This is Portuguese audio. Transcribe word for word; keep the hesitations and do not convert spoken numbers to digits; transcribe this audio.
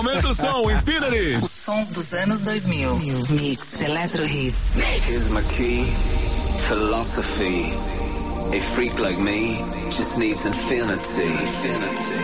Aumenta o som, Infinity. Os sons dos anos dois mil. Mix Electro Hits. Here's my key, philosophy. A freak like me just needs infinity. Infinity.